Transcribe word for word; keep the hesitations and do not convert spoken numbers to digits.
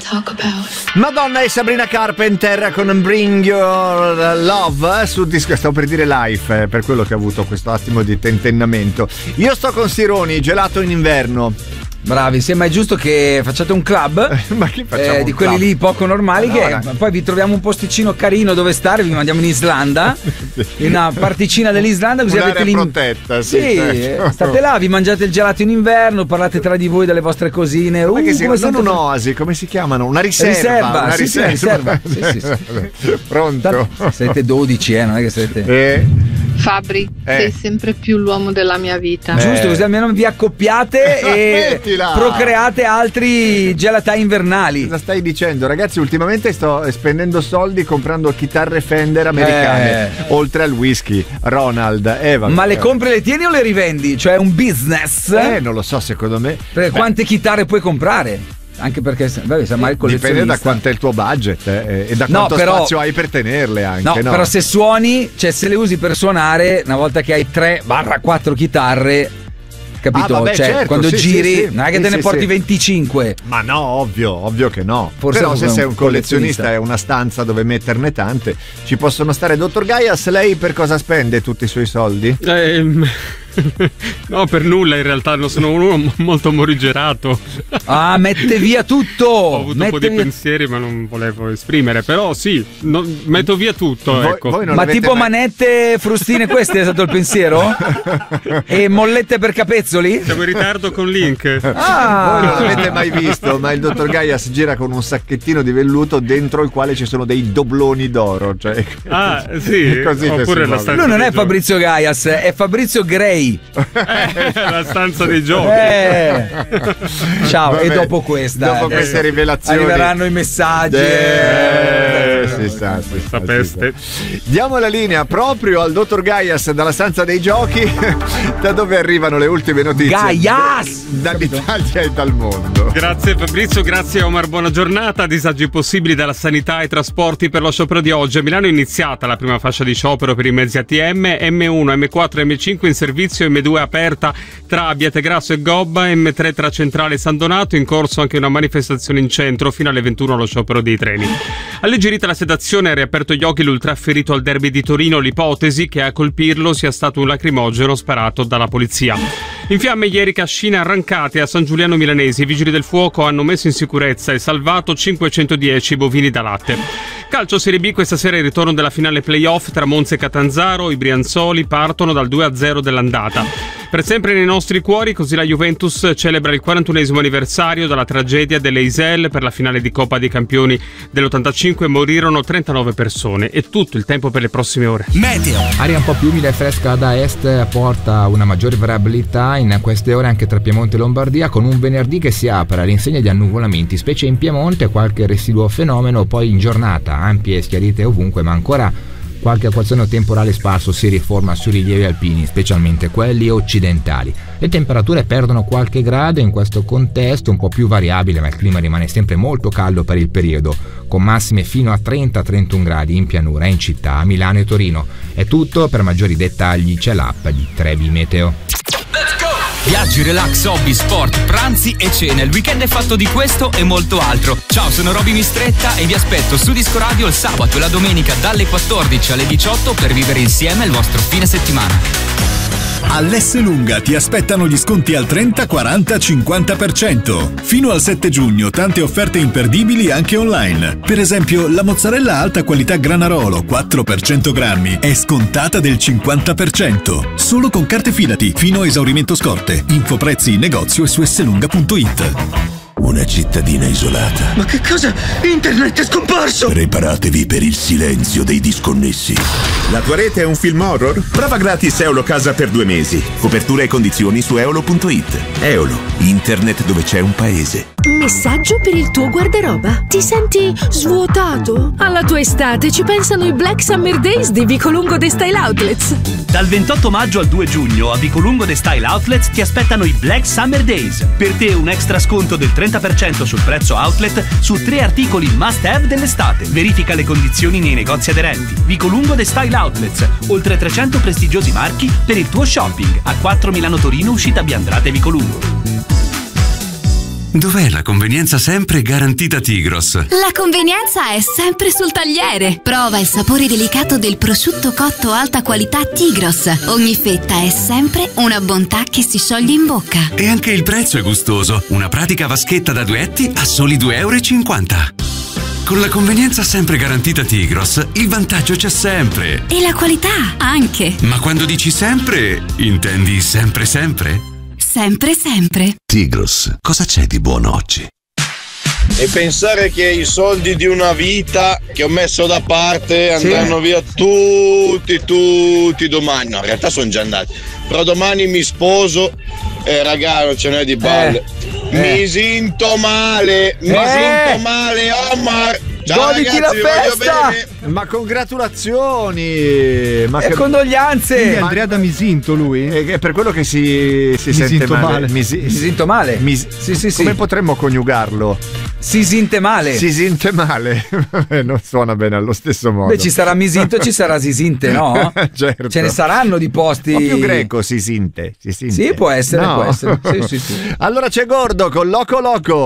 talk about. Madonna e Sabrina Carpenter con Bring Your Love sul disco, stavo per dire Life, eh, per quello che ho avuto questo attimo di tentennamento. Io sto con Sironi, gelato in inverno. Bravi, sembra giusto che facciate un club Ma che facciamo? eh, un di quelli club? lì poco normali, allora. che poi vi troviamo un posticino carino dove stare, vi mandiamo in Islanda, in una particina dell'Islanda, così un'area avete l'in... protetta, sì, sì, certo. state là, vi mangiate il gelato in inverno, parlate tra di voi delle vostre cosine. Ma Uh, che si, come non siete... un'oasi, come si chiamano? Una riserva, riserva, una sì, riserva. sì, riserva. Sì, sì, sì. Pronto? Siete dodici, eh, non è che siete. Eh. Fabri, Eh. sei sempre più l'uomo della mia vita. Giusto, così almeno vi accoppiate e Smettila. procreate altri gelatai invernali. Cosa stai dicendo? Ragazzi, ultimamente sto spendendo soldi comprando chitarre Fender americane, Eh. oltre al whisky, Ronald. Eh, vabbè. Ma le compri, le tieni o le rivendi? Cioè è un business? Eh, non lo so, secondo me. Perché Beh, quante chitarre puoi comprare? Anche perché, vabbè, sai mai il dipende collezionista. da quanto è il tuo budget eh, e da No, quanto però- spazio hai per tenerle anche. No, No, però se suoni, cioè se le usi per suonare, una volta che hai tre barra quattro chitarre, capito? Ah, vabbè, cioè certo, quando sì, giri, sì, sì. non è che Sì, te ne sì, porti sì. venticinque. Ma no, ovvio, ovvio che no. Forse Però come se sei un un collezionista collezionista e una stanza dove metterne tante, ci possono stare. Dottor Gaias, lei per cosa spende tutti i suoi soldi? Ehm, no, per nulla in realtà, non sono uno molto morigerato. Ah, mette via tutto! Ho avuto un po' Mette di via- pensieri, ma non volevo esprimere. Però sì, non- metto via tutto. Voi- ecco. voi non Ma avete tipo mai- manette, frustine, questo è stato il pensiero? E mollette per capezzoli? Siamo in ritardo con Link. Ah! Voi non l'avete mai visto, ma il dottor Gaias gira con un sacchettino di velluto dentro il quale ci sono dei dobloni d'oro. Cioè, Ah, sì. così che si Oppure la muove. stanza Lui non dei è giochi. Fabrizio Gaias, è Fabrizio Grey. Eh, la stanza dei giochi. Eh. Ciao, Vabbè, e dopo questa dopo eh, queste rivelazioni arriveranno i messaggi. Eh, eh. si sa, si Questa sa, si peste. sa. Diamo la linea proprio al dottor Gaias dalla stanza dei giochi, da dove arrivano le ultime notizie Gaias! dall'Italia e dal mondo. Grazie Fabrizio, grazie Omar, buona giornata. Disagi possibili dalla sanità ai trasporti per lo sciopero di oggi. A Milano è iniziata la prima fascia di sciopero per i mezzi A T M, M uno, M quattro e M cinque in servizio, M due aperta tra Abbiategrasso e Gobba, M tre tra Centrale e San Donato, in corso anche una manifestazione in centro fino alle ventuno lo sciopero dei treni. Alleggerita la sedazione, ha riaperto gli occhi l'ultra ferito al derby di Torino, l'ipotesi che a colpirlo sia stato un lacrimogeno sparato dalla polizia. In fiamme ieri cascine arrancate a San Giuliano Milanese, i vigili del fuoco hanno messo in sicurezza e salvato cinquecentodieci bovini da latte. Calcio Serie B, questa sera il ritorno della finale playoff tra Monza e Catanzaro, i brianzoli partono dal due a zero dell'andata. Per sempre nei nostri cuori, così la Juventus celebra il quarantunesimo anniversario dalla tragedia delle Iselle. Per la finale di Coppa dei Campioni dell'ottantacinque morirono trentanove persone. E tutto il tempo per le prossime ore. Meteo. Aria un po' più umida e fresca da est porta una maggiore variabilità in queste ore anche tra Piemonte e Lombardia, con un venerdì che si apre all'insegna di annuvolamenti, specie in Piemonte, qualche residuo fenomeno, poi in giornata ampie e schiarite ovunque, ma ancora qualche acquazzone temporale sparso si riforma sui rilievi alpini, specialmente quelli occidentali. Le temperature perdono qualche grado in questo contesto un po' più variabile, ma il clima rimane sempre molto caldo per il periodo, con massime fino a trenta trentuno gradi in pianura e in città, a Milano e Torino. È tutto, per maggiori dettagli c'è l'app di Trevi Meteo. Viaggi, relax, hobby, sport, pranzi e cene. Il weekend è fatto di questo e molto altro. Ciao, sono Roby Mistretta e vi aspetto su Disco Radio il sabato e la domenica dalle quattordici alle diciotto per vivere insieme il vostro fine settimana. All'Esselunga ti aspettano gli sconti al trenta, quaranta, cinquanta per cento. Fino al sette giugno tante offerte imperdibili anche online. Per esempio la mozzarella alta qualità Granarolo quattro per cento grammi è scontata del cinquanta per cento. Solo con carte Fidati fino a esaurimento scorte. Info prezzi in negozio e su esselunga punto it. Una cittadina isolata. Ma che cosa? Internet è scomparso! Preparatevi per il silenzio dei disconnessi. La tua rete è un film horror? Prova gratis Eolo Casa per due mesi. Copertura e condizioni su eolo punto it. Eolo, internet dove c'è un paese. Messaggio per il tuo guardaroba. Ti senti svuotato? Alla tua estate ci pensano i Black Summer Days di Vicolungo The Style Outlets. Dal ventotto maggio al due giugno a Vicolungo The Style Outlets ti aspettano i Black Summer Days. Per te un extra sconto del trenta per cento sul prezzo outlet su tre articoli must have dell'estate. Verifica le condizioni nei negozi aderenti. Vicolungo The Style Outlets, oltre trecento prestigiosi marchi per il tuo shopping. A quattro Milano Torino, uscita Biandrate Vicolungo. Dov'è la convenienza sempre garantita Tigros? La convenienza è sempre sul tagliere. Prova il sapore delicato del prosciutto cotto alta qualità Tigros. Ogni fetta è sempre una bontà che si scioglie in bocca. E anche il prezzo è gustoso. Una pratica vaschetta da duetti a soli due euro e cinquanta. Con la convenienza sempre garantita Tigros, il vantaggio c'è sempre. E la qualità anche. Ma quando dici sempre, intendi sempre sempre? Sempre sempre. Tigros, cosa c'è di buono oggi? E pensare che i soldi di una vita che ho messo da parte andranno sì. via tutti, tutti domani. No, in realtà sono già andati. Però domani mi sposo e raga, non ce n'è di balle. Eh. Mi eh. sento male, mi eh. sento male, Omar. Ciao Goditi ragazzi, la vi festa! voglio bene. Ma congratulazioni! Ma e che... condoglianze! Quindi Andrea da Misinto lui? È per quello che si, si sente male. male. Misi... Mi sento male? Mis... Sì, sì, sì. Come potremmo coniugarlo? Si sente male. Si sente male. Non suona bene allo stesso modo. Beh, ci sarà Misinto, ci sarà Sisinte, no? Certo. Ce ne saranno di posti. O più greco, Sisinte. Sisinte. Sì, può essere, no. può essere. Sì, sì, sì. Allora c'è Gordo con Loco Loco.